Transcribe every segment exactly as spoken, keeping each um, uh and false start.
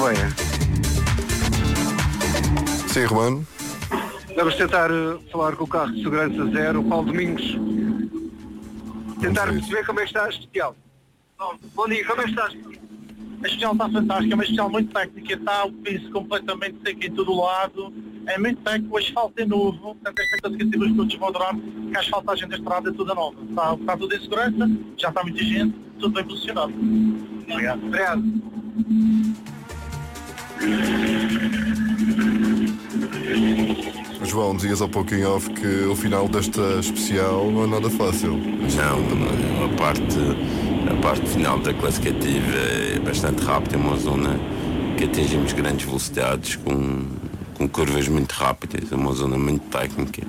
Leleia. Sim, Romano. Vamos tentar uh, falar com o carro de segurança zero, Paulo Domingos. Tentar perceber como é que está a especial. Bom, bom dia, como é que estás? A especial está fantástica, é uma especial muito técnica, está o piso completamente seco em todo o lado, é muito técnico, o asfalto é novo, portanto esta classificativa os todos vão adorar, que a asfaltagem da estrada é toda nova. Está, está tudo em segurança, já está muita gente, tudo bem posicionado. Obrigado. Obrigado. João, dizias há pouquinho off que o final desta especial não é nada fácil. Não, a parte, a parte final da classificativa é bastante rápida, é uma zona que atingimos grandes velocidades com, com curvas muito rápidas, é uma zona muito técnica.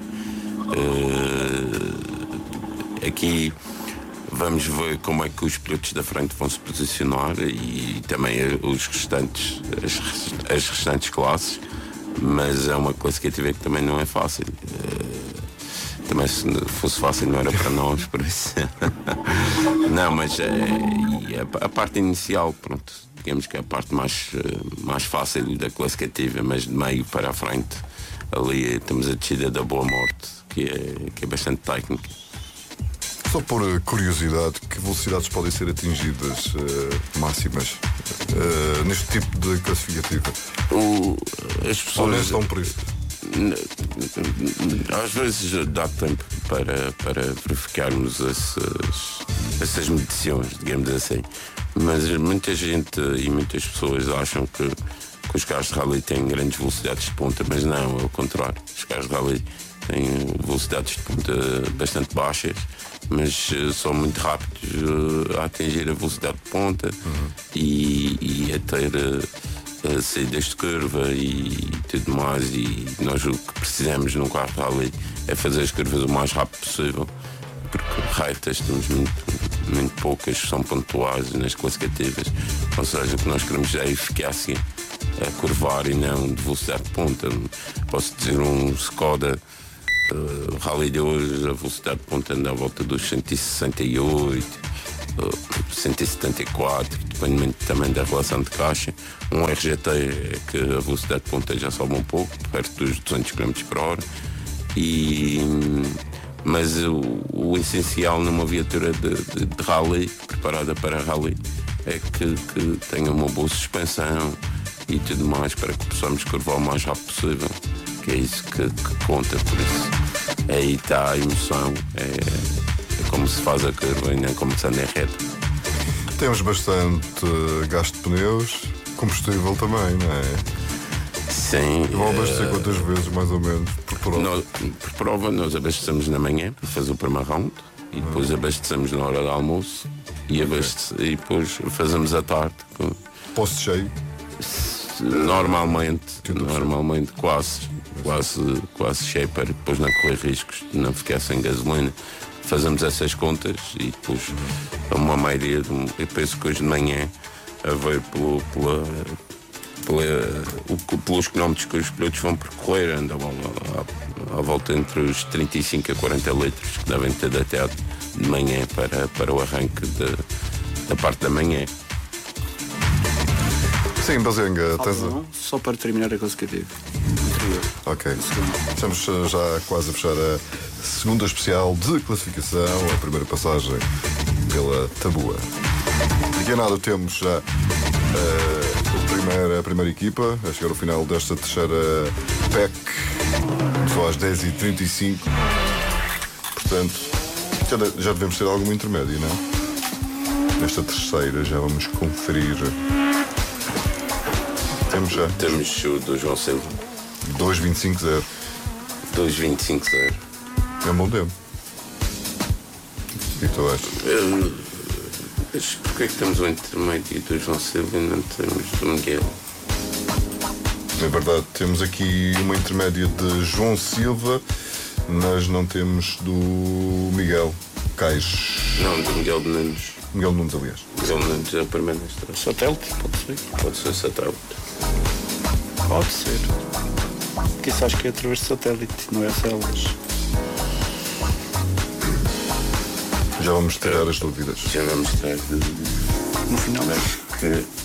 Uh, aqui vamos ver como é que os pilotos da frente vão se posicionar e também os restantes, as, as restantes classes. Mas é uma classificativa que também não é fácil. Uh, também se fosse fácil não era para nós, por isso. Não, mas é, a, a parte inicial, pronto, digamos que é a parte mais, mais fácil da classificativa, mas de meio para a frente, ali temos a descida da Boa Morte, que é, que é bastante técnica. Só por curiosidade, que velocidades podem ser atingidas uh, máximas uh, neste tipo de classificativa? O, as pessoas... Ou nem estão por isso? Às vezes dá tempo para, para verificarmos essas, essas medições, digamos assim. Mas muita gente e muitas pessoas acham que, que os carros de rally têm grandes velocidades de ponta, mas não, é o contrário. Os carros de rally têm velocidades de ponta bastante baixas, mas uh, são muito rápidos uh, a atingir a velocidade de ponta uhum. e, e a ter uh, uh, saídas de curva e tudo mais. E nós o que precisamos num carro de rally é fazer as curvas o mais rápido possível, porque retas temos muito, muito poucas, são pontuais nas classificativas. Ou seja, o que nós queremos é a eficácia a curvar e não de velocidade de ponta. Posso dizer um Skoda Uh, rally de hoje, a velocidade de ponta anda à volta dos cento e sessenta e oito, uh, cento e setenta e quatro, depende muito também da relação de caixa. Um R G T é que a velocidade de ponta já sobe um pouco, perto dos duzentos quilómetros por hora. E, mas o, o essencial numa viatura de, de, de rally, preparada para rally, é que, que tenha uma boa suspensão e tudo mais para que possamos curvar o mais rápido possível. Que é isso que, que conta, por isso aí está a emoção, é, é como se faz a curva e não como se anda em reta. Temos bastante gasto de pneus, combustível também, não é? Sim. Vão abastecer uh, quantas vezes, mais ou menos, por prova? Nós, por prova, nós abastecemos na manhã para fazer o primeiro round e depois ah. abastecemos na hora do almoço e, abaste, e depois fazemos à tarde. Com... Posto cheio? Normalmente, normalmente quase. Quase, quase cheio para depois não correr riscos de não ficar sem gasolina. Fazemos essas contas e depois a uma média, de, eu penso que hoje de manhã a ver pelo, pela, pela, o, pelos quilómetros que os pilotos vão percorrer, andam à, à, à volta entre os trinta e cinco a quarenta litros que devem ter datado de manhã para, para o arranque de, da parte da manhã. Sim, Bazenga, tens a... Só para terminar a classificativa. Ok. Estamos já quase a fechar a segunda especial de classificação, a primeira passagem pela Tabua. Daqui a nada temos já uh, a, primeira, a primeira equipa a chegar ao final desta terceira P E C, só às dez e trinta e cinco. Portanto, já, já devemos ter algum intermédio, não é? Nesta terceira já vamos conferir. Temos já. Temos o do João Silva. dois vinte e cinco zero. dois vinte e cinco zero. É um bom tempo. O que tu achas? Uh, mas porquê é que temos o intermédio do João Silva e não temos do Miguel? É verdade, temos aqui uma intermédia de João Silva, mas não temos do Miguel Caixo. Não, do Miguel de Nunes. Miguel Nunes, aliás. Miguel Nunes é o primeiro ministro. Satélite, pode ser. Pode ser satélite. Pode ser. Porque isso acho que é através de satélite, não é células. Já vamos tirar as dúvidas. Já vamos tirar as dúvidas. No final é que